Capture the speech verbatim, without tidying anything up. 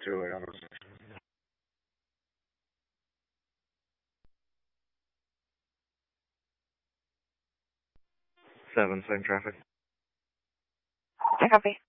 too late on this. Seven, same traffic. I copy.